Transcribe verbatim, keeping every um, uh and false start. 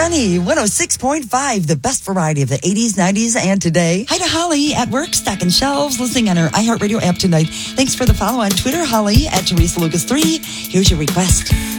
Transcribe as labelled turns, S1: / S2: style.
S1: Journey, one oh six point five, the best variety of the eighties, nineties, and today. Hi to Holly at work, stocking shelves, listening on her iHeartRadio app tonight. Thanks for the follow on Twitter, Holly at Teresa Lucas three. Here's your request.